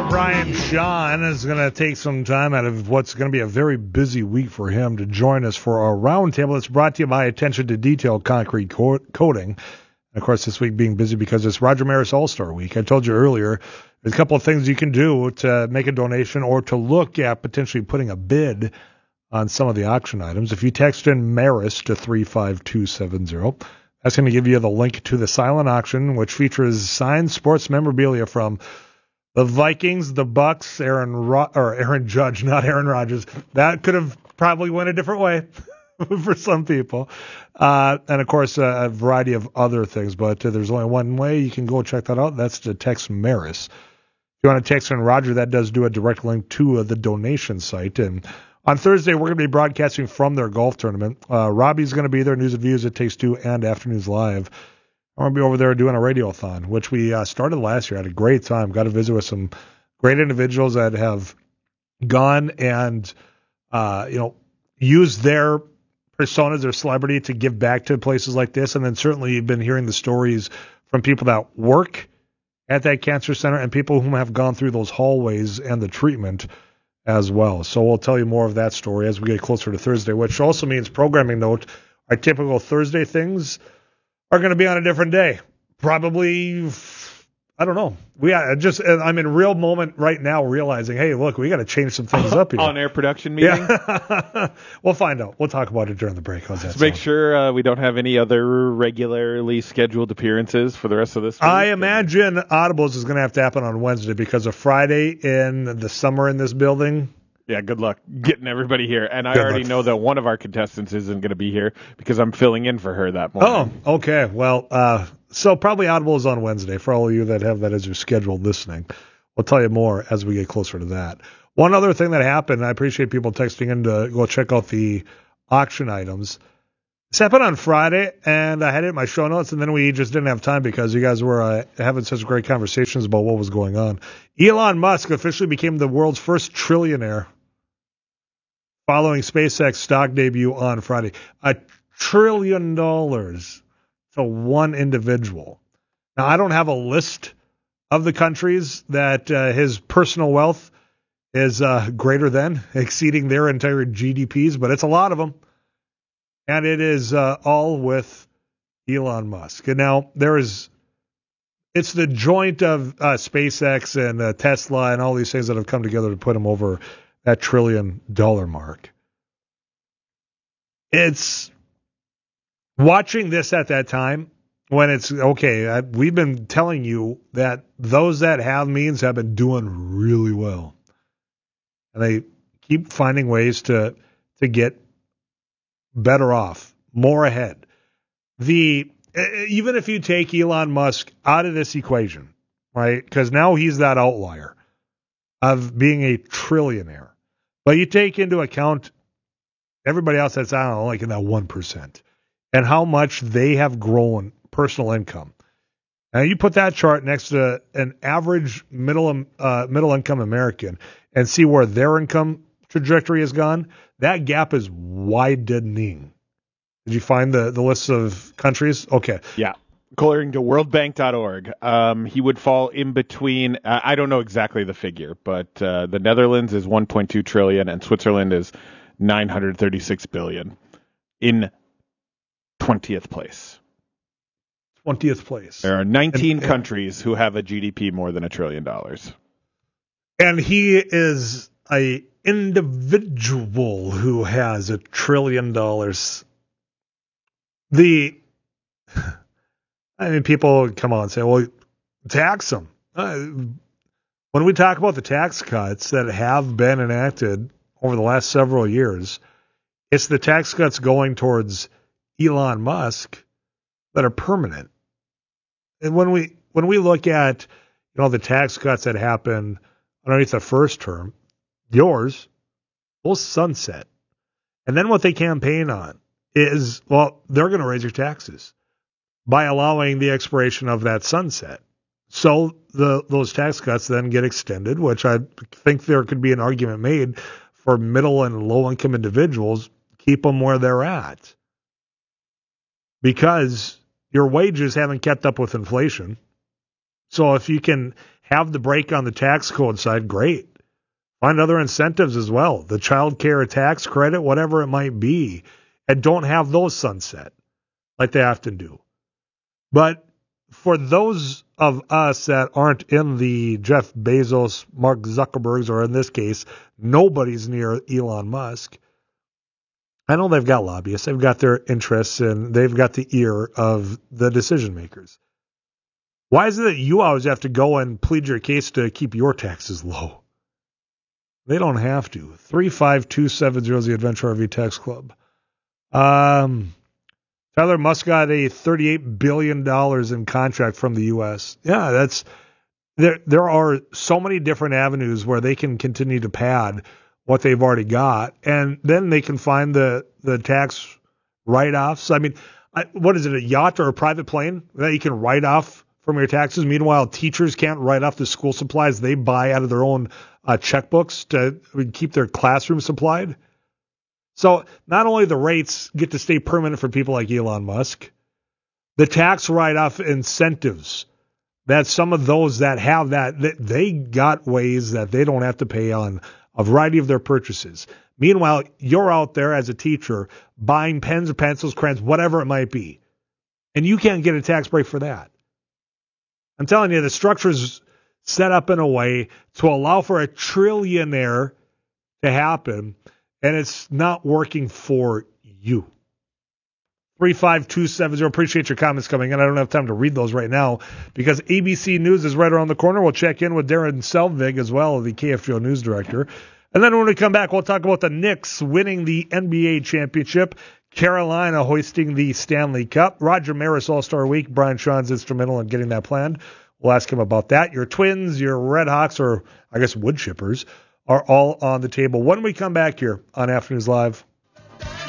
Brian Shawn is going to take some time out of what's going to be a very busy week for him to join us for our roundtable that's brought to you by Attention to Detail Concrete Coating. And of course, this week being busy because it's Roger Maris All-Star Week. I told you earlier, there's a couple of things you can do to make a donation or to look at potentially putting a bid on some of the auction items. If you text in Maris to 35270, that's going to give you the link to the silent auction, which features signed sports memorabilia from the Vikings, the Bucks, Aaron Judge, not Aaron Rodgers. That could have probably went a different way for some people. And, of course, a variety of other things. But there's only one way you can go check that out. That's to text Maris. If you want to text in Roger, that does do a direct link to the donation site. And on Thursday, we're going to be broadcasting from their golf tournament. Robbie's going to be there, News and Views at Takes Two and Afternoons Live. I'm going to be over there doing a radiothon, which we started last year. I had a great time. Got to visit with some great individuals that have gone and, used their personas, their celebrity to give back to places like this. And then certainly you've been hearing the stories from people that work at that cancer center and people who have gone through those hallways and the treatment as well. So we'll tell you more of that story as we get closer to Thursday, which also means, programming note, our typical Thursday things are going to be on a different day. Probably, I don't know. I'm in real moment right now realizing, hey, look, we got to change some things up here. On-air production meeting? Yeah. We'll find out. We'll talk about it during the break. How's that sound? Make sure we don't have any other regularly scheduled appearances for the rest of this week. I imagine Audibles is going to have to happen on Wednesday because of Friday in the summer in this building. Yeah, good luck getting everybody here. And I already know that one of our contestants isn't going to be here because I'm filling in for her that morning. Oh, okay. Well, so probably Audible is on Wednesday for all of you that have that as your scheduled listening. We'll tell you more as we get closer to that. One other thing that happened, I appreciate people texting in to go check out the auction items. This happened on Friday, and I had it in my show notes, and then we just didn't have time because you guys were having such great conversations about what was going on. Elon Musk officially became the world's first trillionaire following SpaceX stock debut on Friday. $1 trillion to one individual. Now, I don't have a list of the countries that his personal wealth is greater than, exceeding their entire GDPs, but it's a lot of them. And it is all with Elon Musk. And now it's the joint of SpaceX and Tesla and all these things that have come together to put him over that $1 trillion mark. It's watching this at that time when it's okay. We've been telling you that those that have means have been doing really well, and they keep finding ways to get better off, more ahead. Even if you take Elon Musk out of this equation, right? Because now he's that outlier of being a trillionaire. But you take into account everybody else that's, I don't know, like in that 1%, and how much they have grown personal income. Now you put that chart next to an average middle income American and see where their income trajectory has gone. That gap is widening. Did you find the list of countries? Okay. Yeah. According to worldbank.org, he would fall in between, I don't know exactly the figure, but the Netherlands is 1.2 trillion and Switzerland is 936 billion in 20th place. 20th place. There are 19 countries who have a GDP more than $1 trillion. And he is a individual who has $1 trillion. People come on and say, well, tax them. When we talk about the tax cuts that have been enacted over the last several years, it's the tax cuts going towards Elon Musk that are permanent. And when we look at, the tax cuts that happened underneath the first term, yours will sunset. And then what they campaign on is, well, they're going to raise your taxes by allowing the expiration of that sunset. So those tax cuts then get extended, which I think there could be an argument made for middle and low-income individuals, keep them where they're at. Because your wages haven't kept up with inflation. So if you can have the break on the tax code side, great. Find other incentives as well. The child care tax credit, whatever it might be. And don't have those sunset like they often do. But for those of us that aren't in the Jeff Bezos, Mark Zuckerbergs, or in this case, nobody's near Elon Musk, I know they've got lobbyists. They've got their interests, and they've got the ear of the decision makers. Why is it that you always have to go and plead your case to keep your taxes low? They don't have to. 35270 is the Adventure RV Tax Club. Tyler Musk got a $38 billion in contract from the U.S. Yeah, that's there are so many different avenues where they can continue to pad what they've already got, and then they can find the tax write-offs. I mean, what is it, a yacht or a private plane that you can write off from your taxes? Meanwhile, teachers can't write off the school supplies they buy out of their own checkbooks to keep their classroom supplied. So not only the rates get to stay permanent for people like Elon Musk, the tax write-off incentives, that some of those that have that, they got ways that they don't have to pay on a variety of their purchases. Meanwhile, you're out there as a teacher buying pens, pencils, crayons, whatever it might be, and you can't get a tax break for that. I'm telling you, the structure's set up in a way to allow for a trillionaire to happen, and it's not working for you. 35270. Appreciate your comments coming in. I don't have time to read those right now because ABC News is right around the corner. We'll check in with Darren Selvig as well, the KFGO News Director. And then when we come back, we'll talk about the Knicks winning the NBA championship, Carolina hoisting the Stanley Cup, Roger Maris All-Star Week. Brian Sean's instrumental in getting that planned. We'll ask him about that. Your Twins, your Red Hawks, or I guess wood chippers, are all on the table when we come back here on Afternoons Live.